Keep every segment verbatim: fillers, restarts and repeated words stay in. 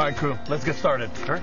All right, crew, let's get started. Sure.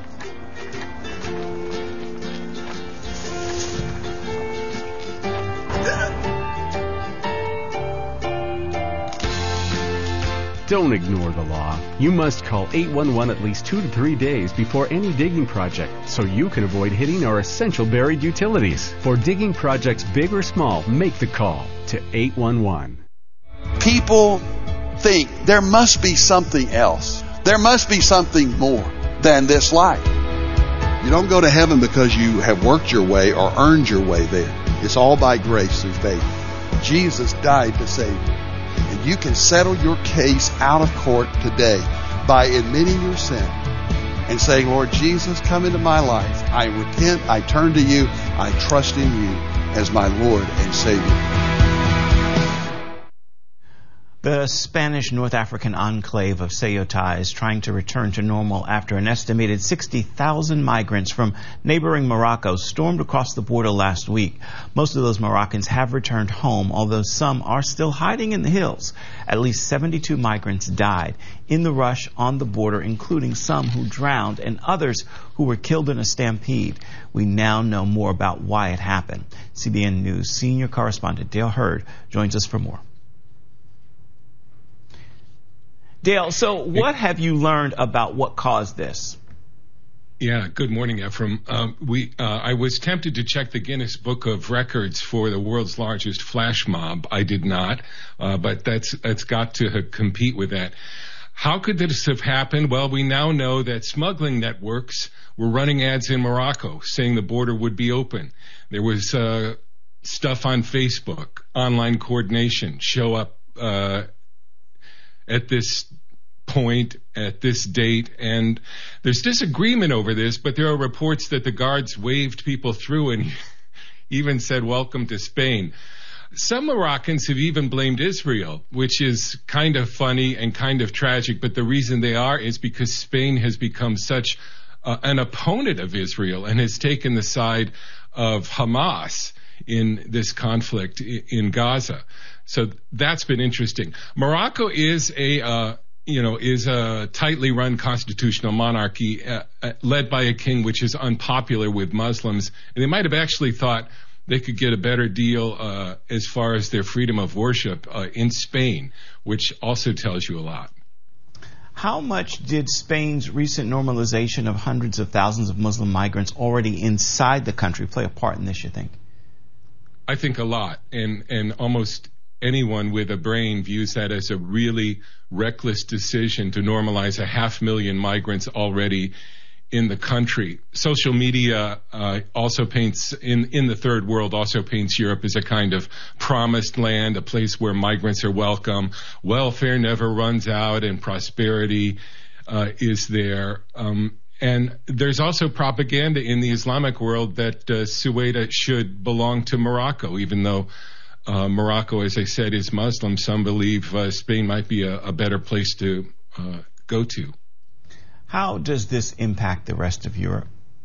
Don't ignore the law. You must call eight one one at least two to three days before any digging project so you can avoid hitting our essential buried utilities. For digging projects big or small, make the call to eight one one. People think there must be something else. There must be something more than this life. You don't go to heaven because you have worked your way or earned your way there. It's all by grace through faith. Jesus died to save you. And you can settle your case out of court today by admitting your sin and saying, Lord Jesus, come into my life. I repent, I turn to you, I trust in you as my Lord and Savior. The Spanish North African enclave of Ceuta is trying to return to normal after an estimated sixty thousand migrants from neighboring Morocco stormed across the border last week. Most of those Moroccans have returned home, although some are still hiding in the hills. At least seventy-two migrants died in the rush on the border, including some who drowned and others who were killed in a stampede. We now know more about why it happened. C B N News senior correspondent Dale Hurd joins us for more. Dale, so what have you learned about what caused this? Yeah, good morning, Ephraim. Um, we, uh, I was tempted to check the Guinness Book of Records for the world's largest flash mob. I did not, uh, but that's that's got to compete with that. How could this have happened? Well, we now know that smuggling networks were running ads in Morocco saying the border would be open. There was uh, stuff on Facebook, online coordination, show up uh at this point, at this date, and there's disagreement over this, but there are reports that the guards waved people through and even said, welcome to Spain. Some Moroccans have even blamed Israel, which is kind of funny and kind of tragic, but the reason they are is because Spain has become such uh, an opponent of Israel and has taken the side of Hamas in this conflict in Gaza. So that's been interesting. Morocco is a, uh, you know, is a tightly run constitutional monarchy uh, uh, led by a king which is unpopular with Muslims. And they might have actually thought they could get a better deal uh, as far as their freedom of worship uh, in Spain, which also tells you a lot. How much did Spain's recent normalization of hundreds of thousands of Muslim migrants already inside the country play a part in this, you think? I think a lot, and and almost anyone with a brain views that as a really reckless decision to normalize a half million migrants already in the country. Social media uh, also paints, in, in the third world, also paints Europe as a kind of promised land, a place where migrants are welcome, welfare never runs out, and prosperity uh, is there. Um, And there's also propaganda in the Islamic world that uh, Ceuta should belong to Morocco, even though uh, Morocco, as I said, is Muslim. Some believe uh, Spain might be a, a better place to uh, go to. How does this impact the rest of Europe?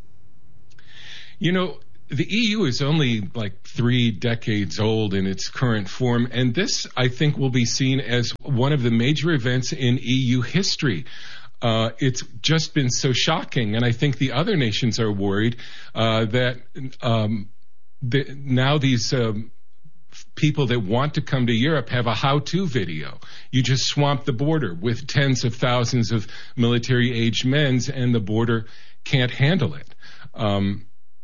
You know, the E U is only like three decades old in its current form, and this, I think, will be seen as one of the major events in E U history. Uh, it's just been so shocking, and I think the other nations are worried uh, that um, the, now these um, people that want to come to Europe have a how-to video. You just swamp the border with tens of thousands of military-aged men, and the border can't handle it. Um,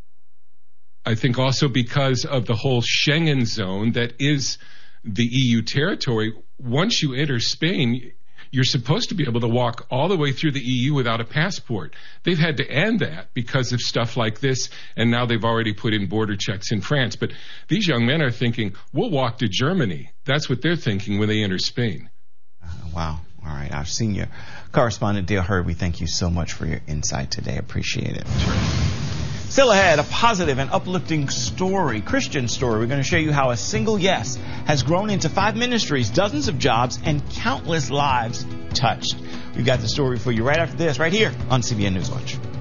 I think also because of the whole Schengen zone that is the E U territory, once you enter Spain, you're supposed to be able to walk all the way through the E U without a passport. They've had to end that because of stuff like this, and now they've already put in border checks in France. But these young men are thinking, we'll walk to Germany. That's what they're thinking when they enter Spain. Uh, wow. All right. Our senior correspondent, Dale Hurd, we thank you so much for your insight today. Appreciate it. Sure. Still ahead, a positive and uplifting story, Christian story. We're going to show you how a single yes has grown into five ministries, dozens of jobs, and countless lives touched. We've got the story for you right after this, right here on C B N News Watch.